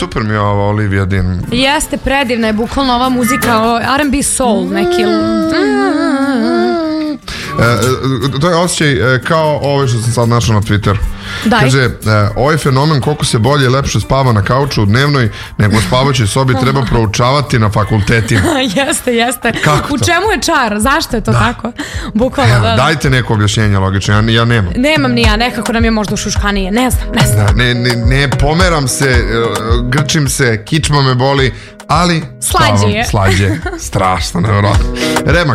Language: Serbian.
super mi je ova Olivia Dean. Jeste, predivna je bukvalno ova muzika, R&B soul neki. To je osjećaj kao ovo što sam sad našao na Twitteru. Daj. Kaže, ovaj fenomen koliko se bolje i lepše spava na kauču u dnevnoj nego u spavaćoj sobi treba proučavati na fakultetima. Jeste. Kako U to? čemu je čar? Zašto je to tako? Bukvalno, Evo, da. dajte neko objašnjenje logično, ja nemam. Nemam ni ja, nekako nam je možda ušuškanije. Ne znam. Ne pomeram se, grčim se, kičma me boli, ali Slađe je. Slađe, strašno nevjerojatno. Rema,